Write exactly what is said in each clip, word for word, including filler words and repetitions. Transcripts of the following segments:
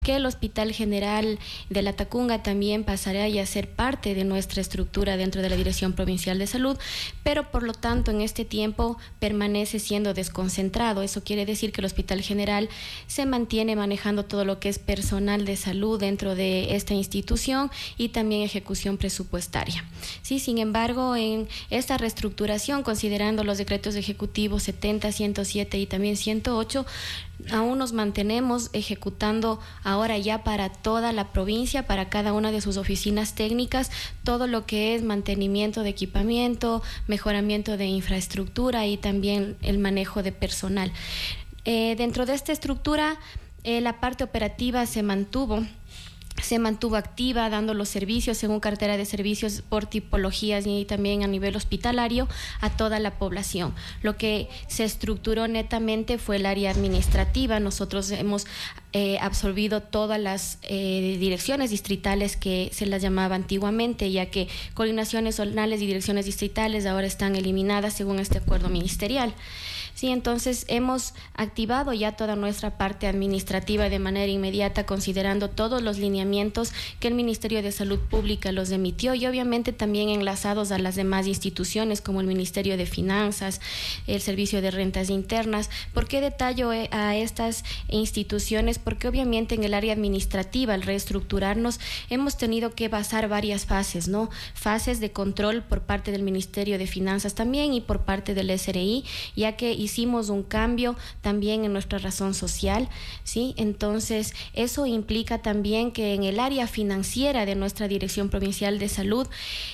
que el Hospital General de La Tacunga también pasará a ser parte de nuestra estructura dentro de la Dirección Provincial de Salud, pero por lo tanto en este tiempo permanece siendo desconcentrado. Eso quiere decir que el Hospital General se mantiene manejando todo lo que es personal de salud dentro de esta institución y también ejecución presupuestaria. Sí, sin embargo, en esta reestructuración, considerando los decretos ejecutivos setenta, ciento siete y también ciento ocho, aún nos mantenemos ejecutando ahora ya para toda la provincia, para cada una de sus oficinas técnicas, todo lo que es mantenimiento de equipamiento, mejoramiento de infraestructura y también el manejo de personal. Eh, dentro de esta estructura, eh, la parte operativa se mantuvo. se mantuvo activa, dando los servicios según cartera de servicios por tipologías y también a nivel hospitalario a toda la población. Lo que se estructuró netamente fue el área administrativa. Nosotros hemos eh, absorbido todas las eh, direcciones distritales que se las llamaba antiguamente, ya que coordinaciones zonales y direcciones distritales ahora están eliminadas según este acuerdo ministerial. Sí, entonces hemos activado ya toda nuestra parte administrativa de manera inmediata, considerando todos los lineamientos que el Ministerio de Salud Pública los emitió y obviamente también enlazados a las demás instituciones como el Ministerio de Finanzas, el Servicio de Rentas Internas. ¿Por qué detallo a estas instituciones? Porque obviamente en el área administrativa, al reestructurarnos, hemos tenido que basar varias fases, ¿no? Fases de control por parte del Ministerio de Finanzas también y por parte del S R I, ya que hicimos un cambio también en nuestra razón social, ¿sí? Entonces, eso implica también que en el área financiera de nuestra Dirección Provincial de Salud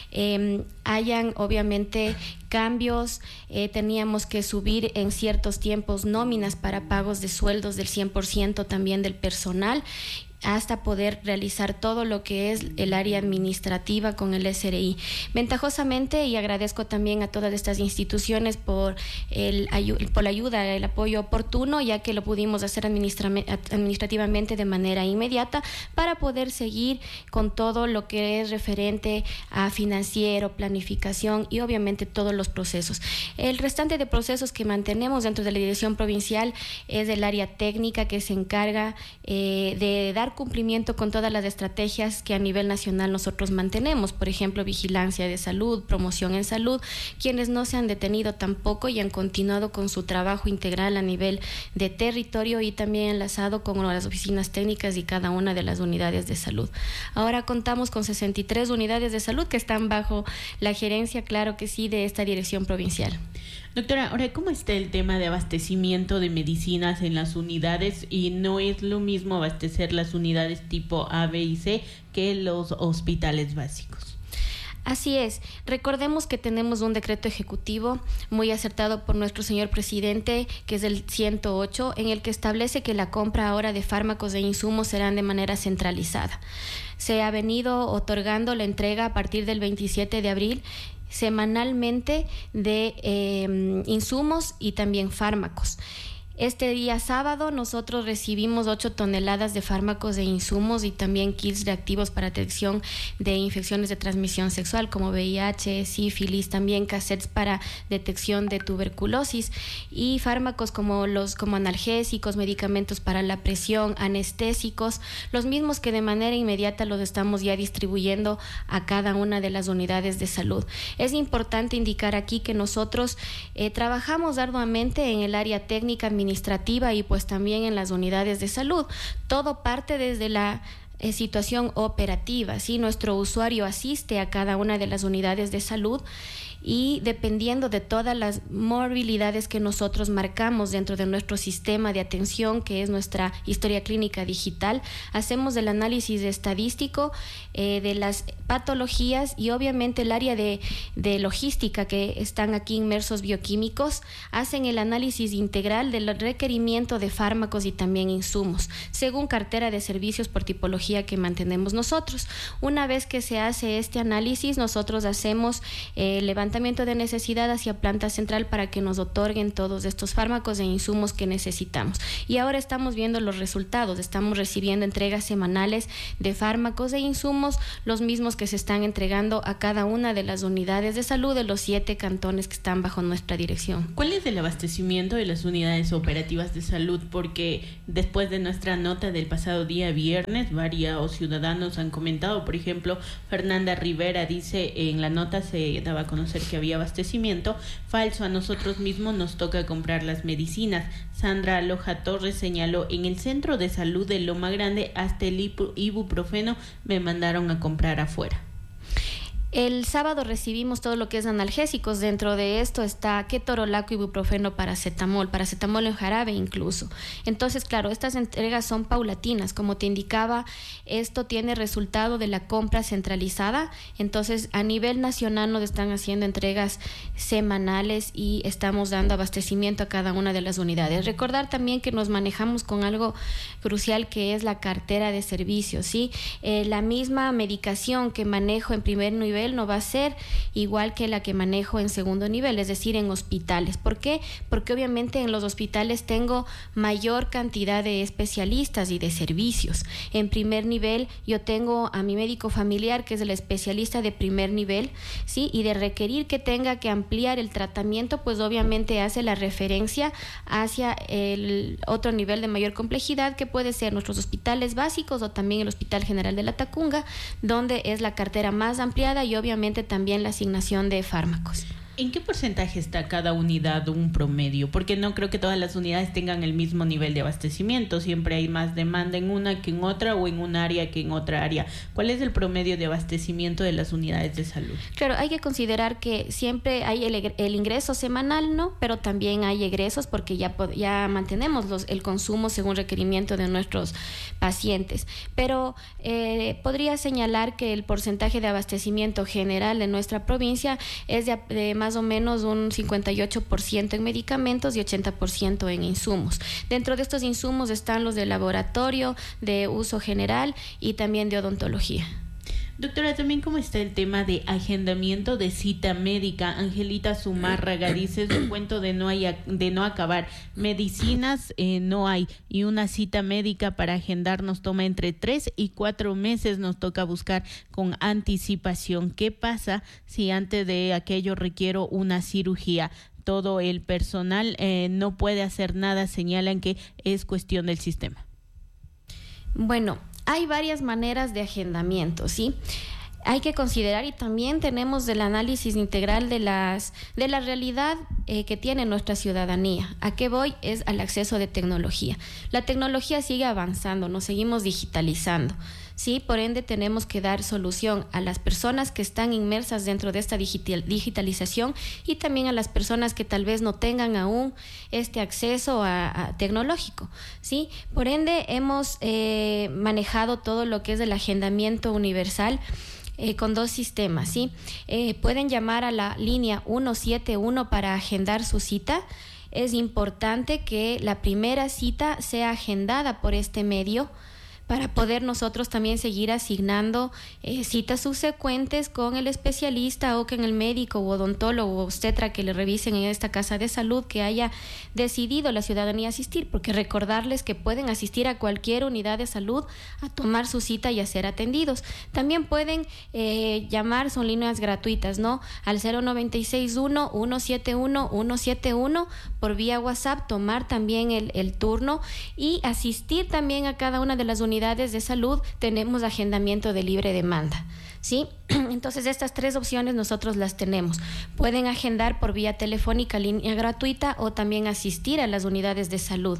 eh, hayan obviamente cambios. Eh, teníamos que subir en ciertos tiempos nóminas para pagos de sueldos del cien por ciento también del personal, hasta poder realizar todo lo que es el área administrativa con el S R I. Ventajosamente, y agradezco también a todas estas instituciones por, el, por la ayuda, el apoyo oportuno, ya que lo pudimos hacer administra administrativamente de manera inmediata para poder seguir con todo lo que es referente a financiero, planificación y obviamente todos los procesos. El restante de procesos que mantenemos dentro de la Dirección Provincial es el área técnica, que se encarga eh, de dar cumplimiento con todas las estrategias que a nivel nacional nosotros mantenemos, por ejemplo, vigilancia de salud, promoción en salud, quienes no se han detenido tampoco y han continuado con su trabajo integral a nivel de territorio y también enlazado con las oficinas técnicas y cada una de las unidades de salud. Ahora contamos con sesenta y tres unidades de salud que están bajo la gerencia, claro que sí, de esta dirección provincial. Doctora, ahora, ¿cómo está el tema de abastecimiento de medicinas en las unidades? Y no es lo mismo abastecer las unidades tipo A, B y C que los hospitales básicos. Así es. Recordemos que tenemos un decreto ejecutivo muy acertado por nuestro señor presidente, que es el ciento ocho, en el que establece que la compra ahora de fármacos e insumos serán de manera centralizada. Se ha venido otorgando la entrega a partir del veintisiete de abril semanalmente de eh, insumos y también fármacos. Este día sábado nosotros recibimos ocho toneladas de fármacos e insumos y también kits reactivos para detección de infecciones de transmisión sexual como V I H, sífilis, también cassettes para detección de tuberculosis y fármacos como los como analgésicos, medicamentos para la presión, anestésicos, los mismos que de manera inmediata los estamos ya distribuyendo a cada una de las unidades de salud. Es importante indicar aquí que nosotros eh, trabajamos arduamente en el área técnica administrativa administrativa y pues también en las unidades de salud. Todo parte desde la eh, situación operativa, ¿sí? Nuestro usuario asiste a cada una de las unidades de salud y dependiendo de todas las morbilidades que nosotros marcamos dentro de nuestro sistema de atención, que es nuestra historia clínica digital, hacemos el análisis estadístico eh, de las patologías y obviamente el área de, de logística que están aquí inmersos bioquímicos, hacen el análisis integral del requerimiento de fármacos y también insumos, según cartera de servicios por tipología que mantenemos nosotros. Una vez que se hace este análisis, nosotros hacemos eh, levantamiento levantamiento de necesidad hacia planta central para que nos otorguen todos estos fármacos e insumos que necesitamos. Y ahora estamos viendo los resultados, estamos recibiendo entregas semanales de fármacos e insumos, los mismos que se están entregando a cada una de las unidades de salud de los siete cantones que están bajo nuestra dirección. ¿Cuál es el abastecimiento de las unidades operativas de salud? Porque después de nuestra nota del pasado día viernes, varios ciudadanos han comentado, por ejemplo, Fernanda Rivera dice, en la nota se daba a conocer que había abastecimiento falso, a nosotros mismos nos toca comprar las medicinas. Sandra Aloja Torres señaló, en el centro de salud de Loma Grande hasta el ibuprofeno me mandaron a comprar afuera. El sábado recibimos todo lo que es analgésicos. Dentro de esto está ketorolaco, ibuprofeno, paracetamol, paracetamol en jarabe incluso. Entonces, claro, estas entregas son paulatinas. Como te indicaba, esto tiene resultado de la compra centralizada. Entonces, a nivel nacional nos están haciendo entregas semanales y estamos dando abastecimiento a cada una de las unidades. Recordar también que nos manejamos con algo crucial que es la cartera de servicios, ¿sí? Eh, la misma medicación que manejo en primer nivel no va a ser igual que la que manejo en segundo nivel, es decir, en hospitales. ¿Por qué? Porque obviamente en los hospitales tengo mayor cantidad de especialistas y de servicios. En primer nivel yo tengo a mi médico familiar, que es el especialista de primer nivel, ¿sí? Y de requerir que tenga que ampliar el tratamiento, pues obviamente hace la referencia hacia el otro nivel de mayor complejidad, que puede ser nuestros hospitales básicos o también el Hospital General de la Tacunga, donde es la cartera más ampliada y obviamente también la asignación de fármacos. ¿En qué porcentaje está cada unidad, un promedio? Porque no creo que todas las unidades tengan el mismo nivel de abastecimiento. Siempre hay más demanda en una que en otra o en un área que en otra área. ¿Cuál es el promedio de abastecimiento de las unidades de salud? Claro, hay que considerar que siempre hay el, el ingreso semanal, ¿no? Pero también hay egresos porque ya, ya mantenemos los, el consumo según requerimiento de nuestros pacientes. Pero eh, podría señalar que el porcentaje de abastecimiento general de nuestra provincia es de, de más más o menos un cincuenta y ocho por ciento en medicamentos y ochenta por ciento en insumos. Dentro de estos insumos están los de laboratorio, de uso general y también de odontología. Doctora, también cómo está el tema de agendamiento de cita médica. Angelita Zumárraga dice, es un cuento de no, hay, de no acabar. Medicinas eh, no hay y una cita médica para agendar nos toma entre tres y cuatro meses. Nos toca buscar con anticipación. ¿Qué pasa si antes de aquello requiero una cirugía? Todo el personal eh, no puede hacer nada. Señalan que es cuestión del sistema. Bueno, hay varias maneras de agendamiento, ¿sí? Hay que considerar y también tenemos el análisis integral de las de la realidad eh, que tiene nuestra ciudadanía. ¿A qué voy? Es al acceso de tecnología. La tecnología sigue avanzando, nos seguimos digitalizando, ¿sí? Por ende, tenemos que dar solución a las personas que están inmersas dentro de esta digital, digitalización y también a las personas que tal vez no tengan aún este acceso a, a tecnológico, ¿sí? Por ende, hemos eh, manejado todo lo que es el agendamiento universal Eh, con dos sistemas, ¿sí? Eh, pueden llamar a la línea ciento setenta y uno para agendar su cita. Es importante que la primera cita sea agendada por este medio para poder nosotros también seguir asignando eh, citas subsecuentes con el especialista o con el médico o odontólogo o obstetra que le revisen en esta casa de salud que haya decidido la ciudadanía asistir, porque recordarles que pueden asistir a cualquier unidad de salud a tomar su cita y a ser atendidos. También pueden eh, llamar, son líneas gratuitas, ¿no? Al cero noventa y seis uno, ciento setenta y uno, ciento setenta y uno por vía WhatsApp, tomar también el, el turno y asistir también a cada una de las unidades de salud. Tenemos agendamiento de libre demanda, ¿sí? Entonces estas tres opciones nosotros las tenemos. Pueden agendar por vía telefónica, línea gratuita o también asistir a las unidades de salud.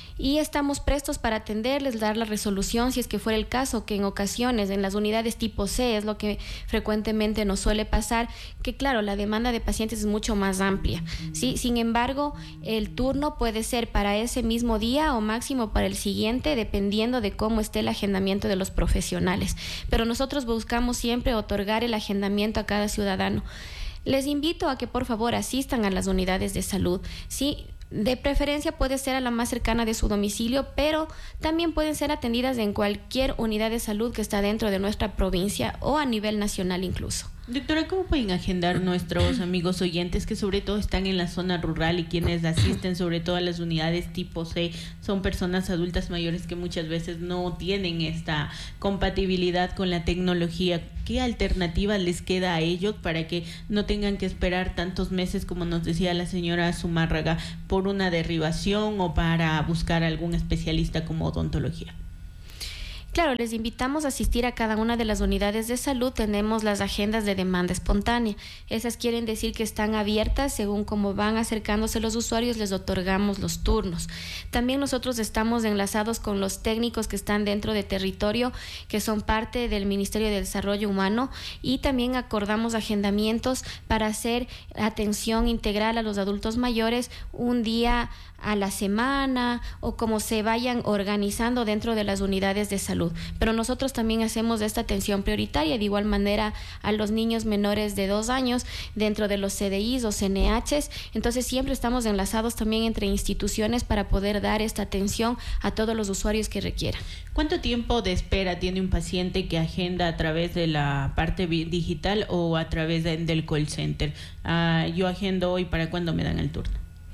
Y estamos prestos para atenderles, dar la resolución si es que fuera el caso, que en ocasiones en las unidades tipo C es lo que frecuentemente nos suele pasar, que claro, la demanda de pacientes es mucho más amplia, ¿sí? Sin embargo, el turno puede ser para ese mismo día o máximo para el siguiente, dependiendo de cómo esté el agendamiento de los profesionales. Pero nosotros buscamos siempre otorgar el agendamiento a cada ciudadano. Les invito a que por favor asistan a las unidades de salud, ¿sí? De preferencia puede ser a la más cercana de su domicilio, pero también pueden ser atendidas en cualquier unidad de salud que está dentro de nuestra provincia o a nivel nacional incluso. Doctora, ¿cómo pueden agendar nuestros amigos oyentes que sobre todo están en la zona rural y quienes asisten sobre todo a las unidades tipo C son personas adultas mayores que muchas veces no tienen esta compatibilidad con la tecnología? ¿Qué alternativa les queda a ellos para que no tengan que esperar tantos meses, como nos decía la señora Zumárraga, por una derivación o para buscar algún especialista como odontología? Claro, les invitamos a asistir a cada una de las unidades de salud. Tenemos las agendas de demanda espontánea. Esas quieren decir que están abiertas según cómo van acercándose los usuarios, les otorgamos los turnos. También nosotros estamos enlazados con los técnicos que están dentro de territorio, que son parte del Ministerio de Desarrollo Humano, y también acordamos agendamientos para hacer atención integral a los adultos mayores un día a la semana o como se vayan organizando dentro de las unidades de salud. Pero nosotros también hacemos esta atención prioritaria de igual manera a los niños menores de dos años dentro de los C D Is o C N Hs. Entonces siempre estamos enlazados también entre instituciones para poder dar esta atención a todos los usuarios que requieran. ¿Cuánto tiempo de espera tiene un paciente que agenda a través de la parte digital o a través de, del call center? Uh, yo agendo hoy, ¿para cuándo me dan el turno?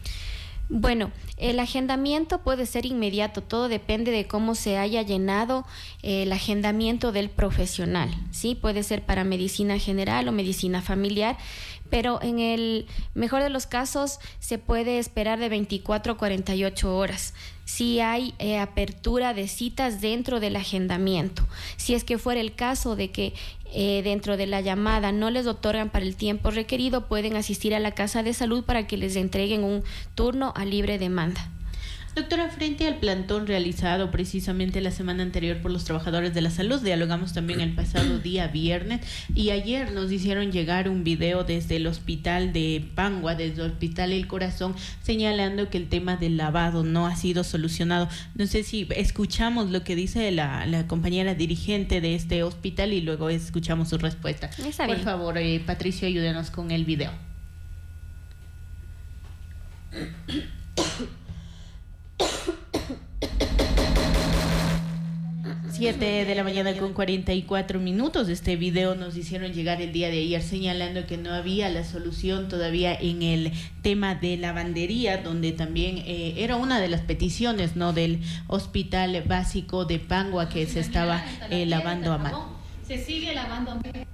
Bueno, el agendamiento puede ser inmediato, todo depende de cómo se haya llenado eh, el agendamiento del profesional, ¿sí? Puede ser para medicina general o medicina familiar, pero en el mejor de los casos se puede esperar de veinticuatro a cuarenta y ocho horas. Si hay eh, apertura de citas dentro del agendamiento. Si es que fuera el caso de que eh, dentro de la llamada no les otorgan para el tiempo requerido, pueden asistir a la casa de salud para que les entreguen un turno a libre demanda. Doctora, frente al plantón realizado precisamente la semana anterior por los trabajadores de la salud, dialogamos también el pasado día viernes y ayer nos hicieron llegar un video desde el hospital de Pangua, desde el hospital El Corazón, señalando que el tema del lavado no ha sido solucionado. No sé si escuchamos lo que dice la, la compañera dirigente de este hospital y luego escuchamos su respuesta. Está Por bien. favor, eh, Patricio, ayúdenos con el video. siete de la mañana con cuarenta y cuatro minutos. Este video nos hicieron llegar el día de ayer señalando que no había la solución todavía en el tema de lavandería, donde también eh, era una de las peticiones, ¿no?, del hospital básico de Pangua, que se estaba eh, lavando a mano. Se sigue lavando a mano.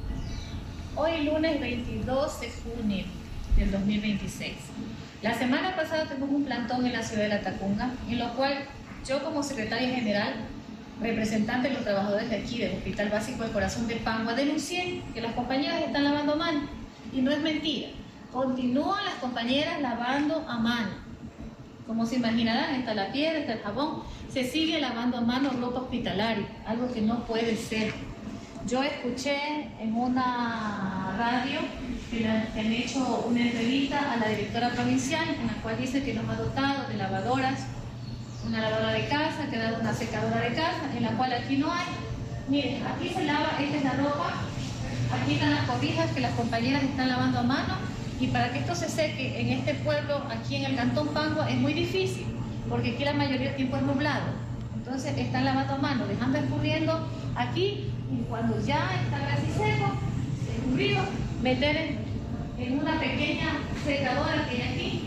Hoy lunes veintidós de junio del dos mil veintiséis. La semana pasada tuvimos un plantón en la ciudad de La Tacunga, en lo cual yo, como secretaria general, representante de los trabajadores de aquí del Hospital Básico del Corazón de Pangua, denuncié que las compañeras están lavando a mano, y no es mentira. Continúan las compañeras lavando a mano. Como se imaginarán, está la piedra, está el jabón, se sigue lavando a mano ropa hospitalaria, algo que no puede ser. Yo escuché en una radio que le han hecho una entrevista a la directora provincial, en la cual dice que nos ha dotado de lavadoras, una lavadora de casa, que ha dado una secadora de casa, en la cual aquí no hay. Miren, aquí se lava, esta es la ropa, aquí están las cobijas que las compañeras están lavando a mano, y para que esto se seque en este pueblo, aquí en el Cantón Pangua, es muy difícil, porque aquí la mayoría del tiempo es nublado. Entonces están lavando a mano, dejando escurriendo aquí, y cuando ya está casi seco, escurrido, meter en, en una pequeña secadora que hay aquí,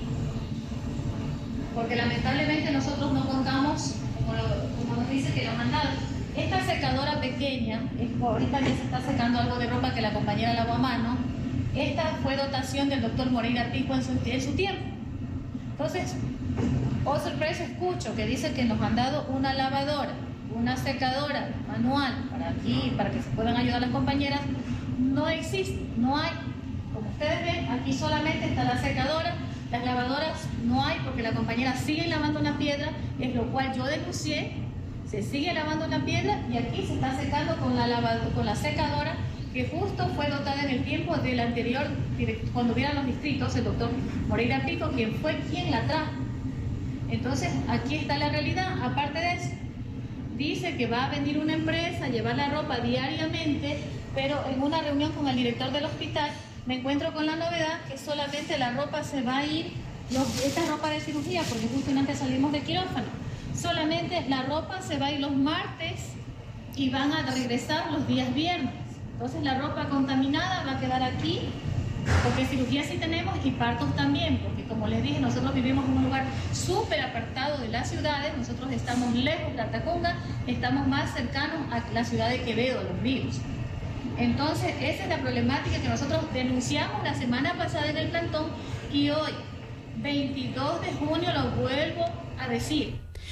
porque lamentablemente nosotros no contamos, como, lo, como nos dice que lo mandaron. Esta secadora pequeña, ahorita ya se está secando algo de ropa que la compañera lavó a mano, esta fue dotación del doctor Moreira Pico en su, en su tiempo. Entonces, oh sorpresa, escucho que dice que nos han dado una lavadora, una secadora manual para aquí, para que se puedan ayudar las compañeras. No existe, no hay. Como ustedes ven, aquí solamente está la secadora. Las lavadoras no hay, porque la compañera sigue lavando una piedra, es lo cual yo denuncié. Se sigue lavando una piedra y aquí se está secando con la, lavado, con la secadora, que justo fue dotada en el tiempo del anterior, cuando hubieran los distritos, el doctor Moreira Pico, quien fue quien la trajo. Entonces, aquí está la realidad. Aparte de eso, dice que va a venir una empresa a llevar la ropa diariamente, pero en una reunión con el director del hospital me encuentro con la novedad que solamente la ropa se va a ir, los, esta ropa de cirugía, porque justamente salimos de quirófano, solamente la ropa se va a ir los martes y van a regresar los días viernes. Entonces la ropa contaminada va a quedar aquí, porque cirugía sí tenemos y partos también, porque como les dije, nosotros vivimos en un lugar súper apartado de las ciudades, nosotros estamos lejos de la Tacunga, estamos más cercanos a la ciudad de Quevedo, Los Ríos. Entonces esa es la problemática que nosotros denunciamos la semana pasada en el plantón y hoy, veintidós de junio, lo vuelvo a decir.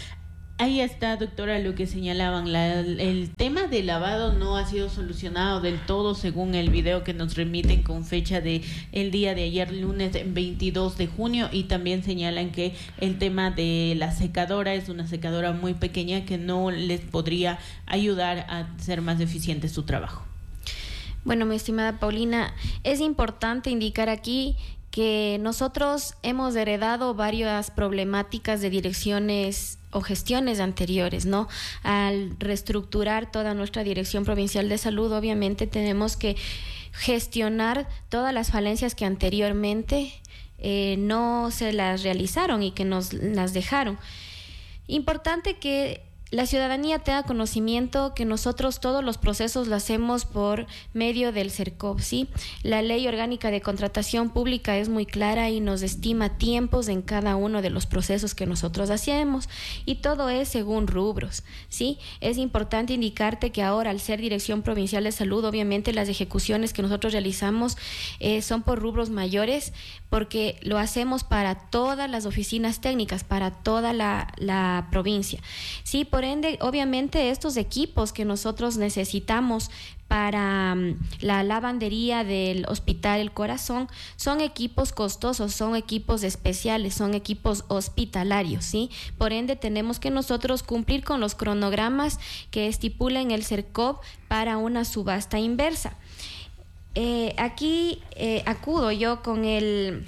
Ahí está, doctora, lo que señalaban. La, el tema del lavado no ha sido solucionado del todo según el video que nos remiten con fecha de el día de ayer, lunes veintidós de junio, y también señalan que el tema de la secadora es una secadora muy pequeña que no les podría ayudar a hacer más eficiente su trabajo. Bueno, mi estimada Paulina, es importante indicar aquí que nosotros hemos heredado varias problemáticas de direcciones o gestiones anteriores, ¿no? Al reestructurar toda nuestra Dirección Provincial de Salud, obviamente tenemos que gestionar todas las falencias que anteriormente eh, no se las realizaron y que nos las dejaron. Importante que la ciudadanía tenga conocimiento que nosotros todos los procesos lo hacemos por medio del CERCOP, ¿sí? La Ley Orgánica de Contratación Pública es muy clara y nos estima tiempos en cada uno de los procesos que nosotros hacemos, y todo es según rubros, ¿sí? Es importante indicarte que ahora, al ser Dirección Provincial de Salud, obviamente las ejecuciones que nosotros realizamos eh, son por rubros mayores, porque lo hacemos para todas las oficinas técnicas, para toda la, la provincia, ¿sí? Por ende, obviamente, estos equipos que nosotros necesitamos para um, la lavandería del Hospital El Corazón son equipos costosos, son equipos especiales, son equipos hospitalarios, ¿sí? Por ende, tenemos que nosotros cumplir con los cronogramas que estipulen el CERCOP para una subasta inversa. Eh, aquí eh, acudo yo con el,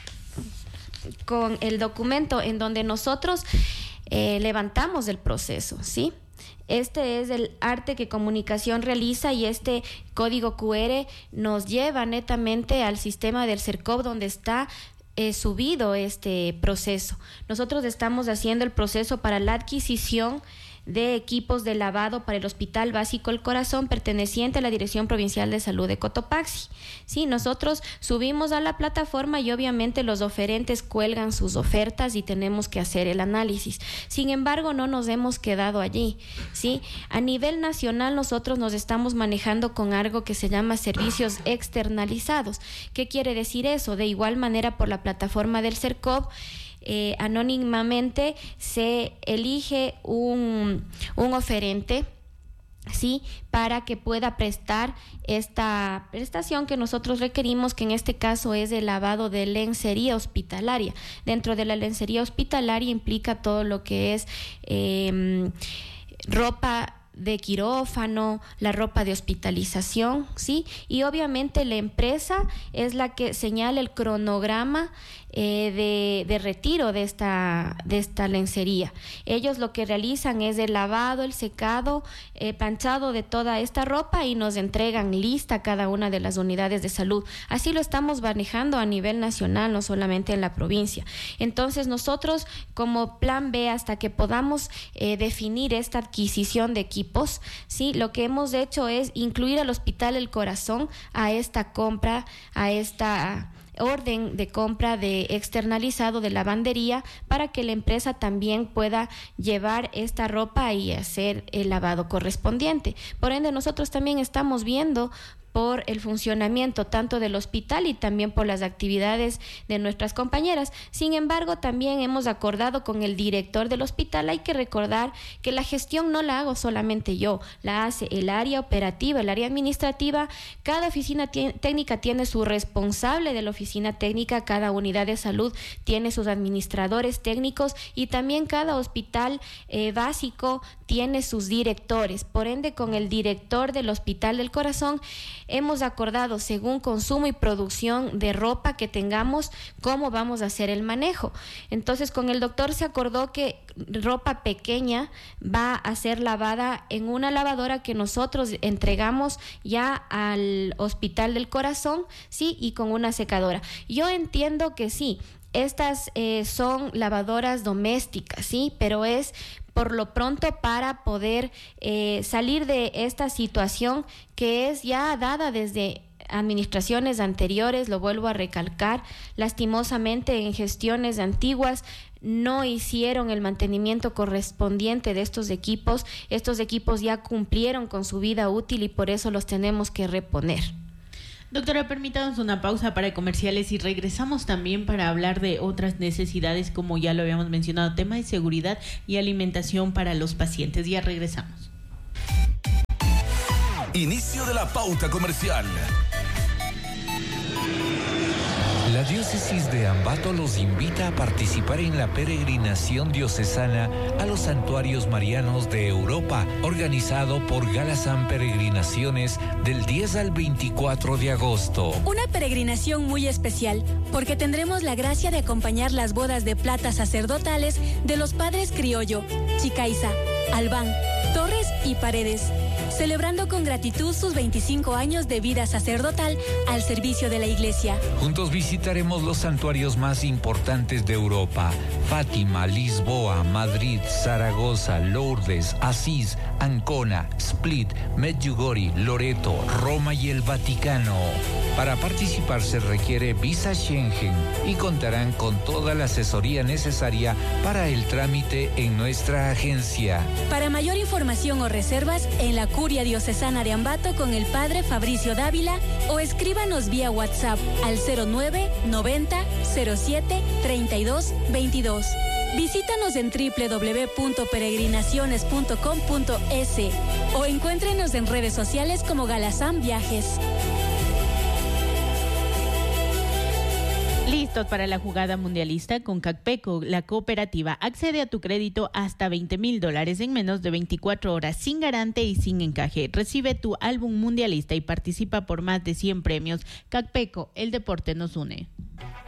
con el documento en donde nosotros Eh, levantamos el proceso, ¿sí? Este es el arte que Comunicación realiza, y este código Q R nos lleva netamente al sistema del CERCOP, donde está eh, subido este proceso. Nosotros estamos haciendo el proceso para la adquisición de equipos de lavado para el Hospital Básico El Corazón, perteneciente a la Dirección Provincial de Salud de Cotopaxi. Sí, nosotros subimos a la plataforma y obviamente los oferentes cuelgan sus ofertas y tenemos que hacer el análisis. Sin embargo, no nos hemos quedado allí, ¿sí? A nivel nacional nosotros nos estamos manejando con algo que se llama servicios externalizados. ¿Qué quiere decir eso? De igual manera, por la plataforma del CERCOP, Eh, anónimamente se elige un, un oferente, ¿sí? Para que pueda prestar esta prestación que nosotros requerimos, que en este caso es el lavado de lencería hospitalaria. Dentro de la lencería hospitalaria implica todo lo que es eh, ropa de quirófano, la ropa de hospitalización, ¿sí? Y obviamente la empresa es la que señala el cronograma eh, de, de retiro de esta, de esta lencería. Ellos lo que realizan es el lavado, el secado, eh, planchado de toda esta ropa, y nos entregan lista cada una de las unidades de salud. Así lo estamos manejando a nivel nacional, no solamente en la provincia. Entonces nosotros, como plan B, hasta que podamos eh, definir esta adquisición de equipos, ¿sí? Lo que hemos hecho es incluir al Hospital El Corazón a esta compra, a esta orden de compra de externalizado de lavandería, para que la empresa también pueda llevar esta ropa y hacer el lavado correspondiente. Por ende, nosotros también estamos viendo por el funcionamiento tanto del hospital y también por las actividades de nuestras compañeras. Sin embargo, también hemos acordado con el director del hospital. Hay que recordar que la gestión no la hago solamente yo, la hace el área operativa, el área administrativa. Cada oficina técnica tiene su responsable de la oficina técnica, cada unidad de salud tiene sus administradores técnicos, y también cada hospital eh, básico tiene sus directores. Por ende, con el director del Hospital del Corazón hemos acordado, según consumo y producción de ropa que tengamos, cómo vamos a hacer el manejo. Entonces, con el doctor se acordó que ropa pequeña va a ser lavada en una lavadora que nosotros entregamos ya al Hospital del Corazón, sí, y con una secadora. Yo entiendo que sí, estas eh, son lavadoras domésticas, sí, pero es por lo pronto para poder eh, salir de esta situación que es ya dada desde administraciones anteriores, lo vuelvo a recalcar, lastimosamente en gestiones antiguas no hicieron el mantenimiento correspondiente de estos equipos. Estos equipos ya cumplieron con su vida útil y por eso los tenemos que reponer. Doctora, permítanos una pausa para comerciales y regresamos también para hablar de otras necesidades, como ya lo habíamos mencionado, tema de seguridad y alimentación para los pacientes. Ya regresamos. Inicio de la pauta comercial. La diócesis de Ambato los invita a participar en la peregrinación diocesana a los santuarios marianos de Europa, organizado por Galasán Peregrinaciones del diez al veinticuatro de agosto. Una peregrinación muy especial, porque tendremos la gracia de acompañar las bodas de plata sacerdotales de los padres Criollo, Chicaiza, Albán, Torres y Paredes, celebrando con gratitud sus veinticinco años de vida sacerdotal al servicio de la Iglesia. Juntos visitaremos los santuarios más importantes de Europa: Fátima, Lisboa, Madrid, Zaragoza, Lourdes, Asís, Ancona, Split, Medjugorje, Loreto, Roma y el Vaticano. Para participar se requiere visa Schengen y contarán con toda la asesoría necesaria para el trámite en nuestra agencia. Para mayor información o reservas, en la Curia Diocesana de Ambato con el Padre Fabricio Dávila o escríbanos vía WhatsApp al cero nueve noventa cero siete treinta y dos veintidós. Visítanos en doble u doble u doble u punto peregrinaciones punto com punto es o encuéntrenos en redes sociales como Galasán Viajes. Listos para la jugada mundialista con Cacpeco, la cooperativa. Accede a tu crédito hasta veinte mil dólares en menos de veinticuatro horas, sin garante y sin encaje. Recibe tu álbum mundialista y participa por más de cien premios. Cacpeco, el deporte nos une.